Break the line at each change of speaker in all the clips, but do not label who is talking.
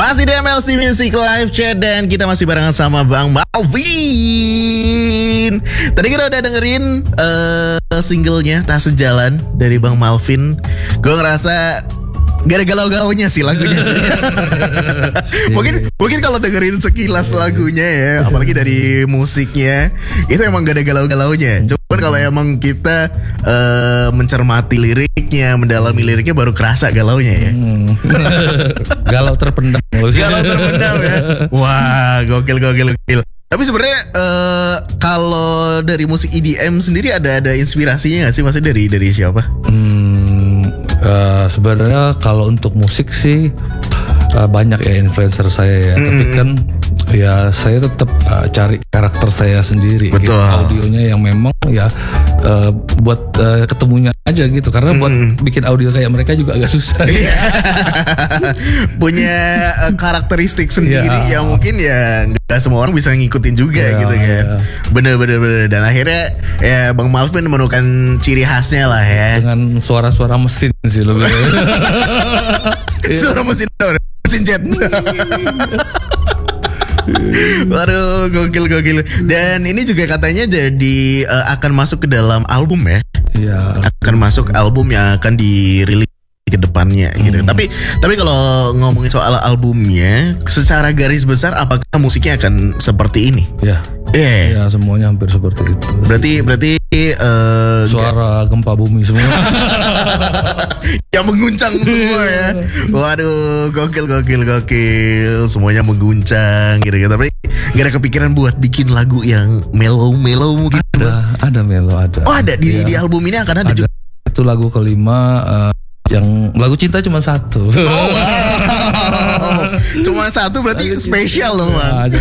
Masih di MLC Music Live Chat dan kita masih barengan sama Bang Malvin. Tadi kita udah dengerin singlenya Tak Sejalan dari Bang Malvin. Gue ngerasa gak ada galau-galaunya sih lagunya sih. Mungkin kalau dengerin sekilas lagunya ya, apalagi dari musiknya, itu emang gak ada galau-galaunya. Cuman kalau emang kita mencermati liriknya, mendalami liriknya, baru kerasa galaunya ya.
Galau terpendam.
Galau terpendam ya. Wah, gokil. Tapi sebenarnya kalau dari musik EDM sendiri ada inspirasinya nggak sih? Maksudnya dari siapa?
Sebenarnya kalau untuk musik sih banyak ya influencer saya ya. Tapi kan ya saya tetap cari karakter saya sendiri.
Betul.
Gitu. Audionya yang memang ya buat ketemunya aja gitu. Karena buat bikin audio kayak mereka juga agak susah.
Punya karakteristik sendiri yang mungkin ya nggak semua orang bisa ngikutin juga gitu kan. Bener. Dan akhirnya ya Bang Malvin menemukan ciri khasnya lah ya.
Dengan suara-suara mesin sih lebih.
Suara mesin jet. Waduh, gokil. Dan ini juga katanya jadi akan masuk ke dalam album ya.
Iya.
Akan masuk album yang akan dirilis ke depannya gitu. Tapi kalau ngomongin soal albumnya, secara garis besar apakah musiknya akan seperti ini?
Ya. Ya, semuanya hampir seperti itu.
Berarti
suara gempa bumi semua.
yang mengguncang semua ya. Waduh, gokil. Semuanya mengguncang gitu. Tapi gak ada kepikiran buat bikin lagu yang mellow mungkin?
Ada mellow, ada.
Oh, ada di album ini akan ada juga.
Itu lagu kelima, yang lagu cinta cuma satu.
Oh, wow. Cuma satu berarti spesial loh, Bang.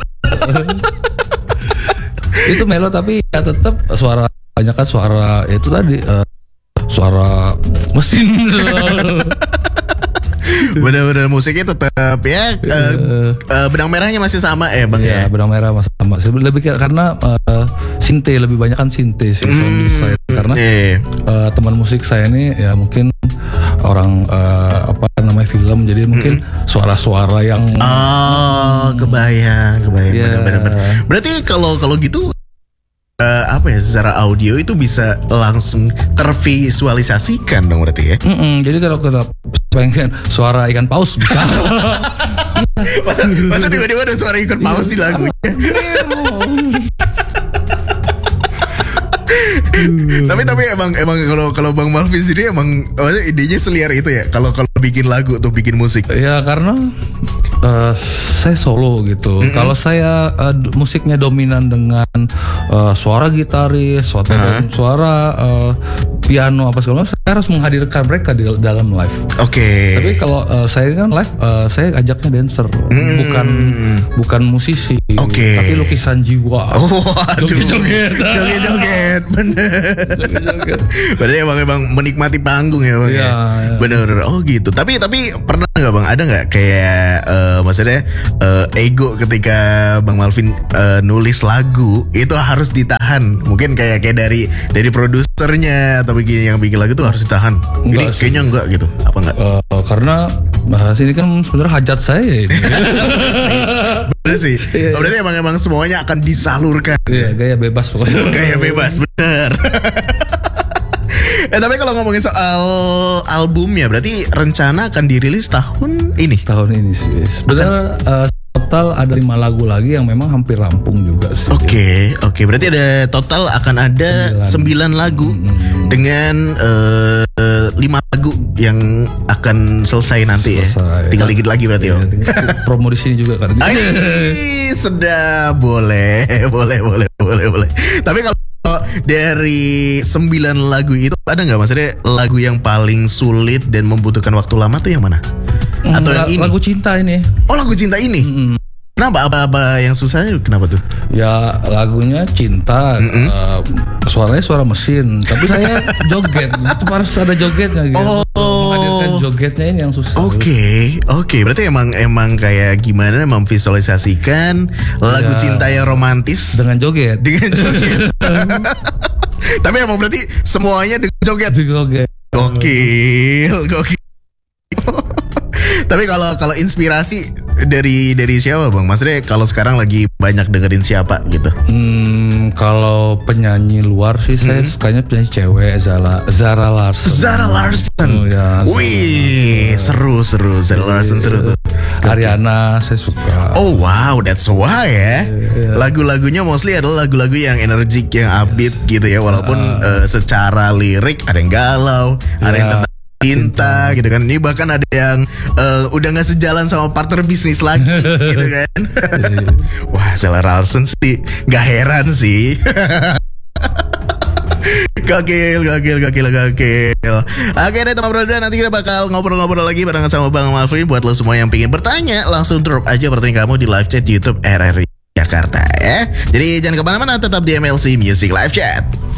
Itu melo tapi ya tetap suara, banyak kan suara itu tadi suara mesin.
Bener-bener musiknya tetap ya benang merahnya masih sama Bang ya.
Benang merah masih sama. Lebih karena sinte, lebih banyak kan sinte sih sound design. Karena teman musik saya ini ya mungkin orang film, jadi mungkin suara-suara yang
kebayang. Bener. Berarti kalau gitu secara audio itu bisa langsung tervisualisasikan dong berarti ya.
Jadi kalau kita pengen suara ikan paus bisa.
Masa tiba-tiba ada suara ikan paus di lagunya. Tapi emang kalau Bang Malvin sendiri emang idenya seliar itu ya kalau bikin lagu atau bikin musik.
Ya karena saya solo gitu. Kalau saya musiknya dominan dengan suara gitaris, suara piano apa segala macam, saya harus menghadirkan mereka di dalam live.
Oke.
Tapi kalau saya kan live, saya ajaknya dancer, bukan musisi.
Oke.
Tapi lukisan jiwa.
Joget, bener. Berarti emang menikmati panggung ya Bang.
Iya.
Bener. Oh gitu. Tapi pernah nggak Bang? Ada nggak kayak maksudnya ego ketika Bang Malvin nulis lagu itu harus ditahan? Mungkin kayak dari produsernya atau yang bikin lagu itu harus ditahan. Ini kayaknya enggak gitu. Apa enggak?
Karena bahas ini kan sebenarnya hajat saya ini.
Bener sih. Berarti emang semuanya akan disalurkan.
Iya, gaya bebas pokoknya.
Gaya bebas, bener. Tapi kalau ngomongin soal albumnya, berarti rencana akan dirilis tahun ini?
Tahun ini sih. Sebenarnya total ada 5 lagu lagi yang memang hampir rampung juga sih.
Oke. Berarti ada total akan ada 9 lagu dengan 5 lagu yang akan selesai nanti ya. Tinggal dikit lagi berarti ya.
Promo di sini juga kan.
Sedap, boleh. Tapi kalau dari 9 lagu itu ada nggak maksudnya lagu yang paling sulit dan membutuhkan waktu lama tuh yang mana? Atau yang ini?
Lagu cinta ini.
Oh, lagu cinta ini. Kenapa? Apa yang susahnya kenapa tuh?
Ya lagunya cinta, suaranya suara mesin, tapi saya joget, itu harus ada jogetnya gitu. Menghadirkan jogetnya ini yang susah.
Oke. Berarti emang kayak gimana memvisualisasikan lagu cinta yang romantis
dengan joget.
Tapi emang berarti semuanya dengan joget.
Gokil.
Tapi kalau inspirasi dari siapa bang? Maksudnya kalau sekarang lagi banyak dengerin siapa gitu?
Kalau penyanyi luar sih saya sukanya penyanyi cewek Zara Larsson.
Zara Larsson.
Oh, ya,
Wih, seru. Zara Larsson seru tuh.
Ariana saya suka.
Oh wow, that's why ya. Lagu-lagunya mostly adalah lagu-lagu yang energik, yang upbeat gitu ya. Walaupun secara lirik ada yang galau, ada yang tentang cinta gitu kan. Ini bahkan ada yang udah gak sejalan sama partner bisnis lagi gitu kan. Wah, Zara Larsson sih gak heran sih. Gokil. Oke deh teman bro, nanti kita bakal ngobrol-ngobrol lagi barengan sama Bang Malvin. Buat lo semua yang pengen bertanya, langsung drop aja pertanyaan kamu di live chat YouTube RRI Jakarta ya. Jadi jangan kemana-mana, tetap di MLC Music Live Chat.